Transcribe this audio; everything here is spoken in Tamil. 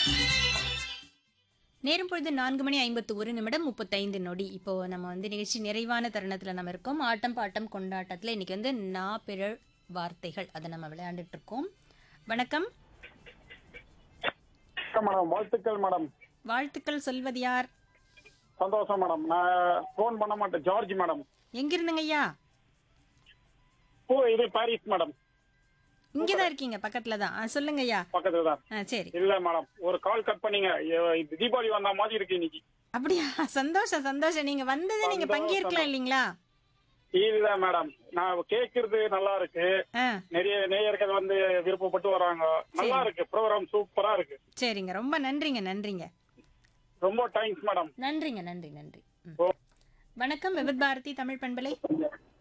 நேரம் பொழுது 4:51:35 இப்போ நம்ம வந்து நிகழ்ச்சி நிறைவான தருணத்துல நம்ம இருக்கோம். ஆட்டம் பாட்டம் கொண்டாட்டத்துல இன்னைக்கு வந்து பிறழ் வார்த்தைகள் அதை நம்ம விளையாண்டுட்டு இருக்கோம். வணக்கம். மேடம் வாழ்த்துக்கள் மேடம். வாழ்த்துக்கள் சொல்வது யார்? சந்தோஷம் மேடம். நான் போன் பண்ண மாட்டேன். George madam. எங்கிருந்துங்க ஐயா? இது பாரிஸ் மேடம். இங்கதான் இருக்கீங்க, பக்கத்துல தான். சொல்லுங்க ஐயா. பக்கத்துல தான். சரி. இல்ல மேடம், ஒரு கால் கட் பண்ணீங்க. இது தீபாவளி வந்த மாதிரி இருக்கு இன்னைக்கு. அப்படியா? சந்தோஷம் சந்தோஷம். நீங்க வந்ததை நீங்க பங்கேற்கலாம் இல்லீங்களா? இல்ல மேடம், நான் கேக்குறது நல்லா இருக்கு. நிறைய நேயர்கள் வந்து விருப்பப்பட்டு வராங்க. நல்லா இருக்கு, ப்ரோகிராம் சூப்பரா இருக்கு. சரிங்க, ரொம்ப நன்றிங்க. நன்றிங்க, ரொம்ப தேங்க்ஸ் மேடம். நன்றிங்க. நன்றி நன்றி. வணக்கம், விவித் பாரதி தமிழ் பண்பலை.